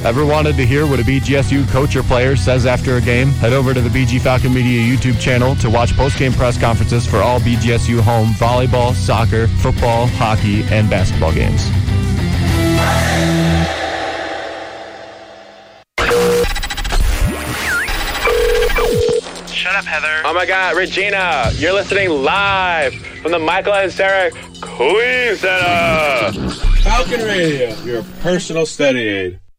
Ever wanted to hear what a BGSU coach or player says after a game? Head over to the BG Falcon Media YouTube channel to watch post-game press conferences for all BGSU home volleyball, soccer, football, hockey, and basketball games. Shut up, Heather. Oh my God, Regina, you're listening live from the Michael and Sarah Queen Center. Falcon Radio, your personal study aid.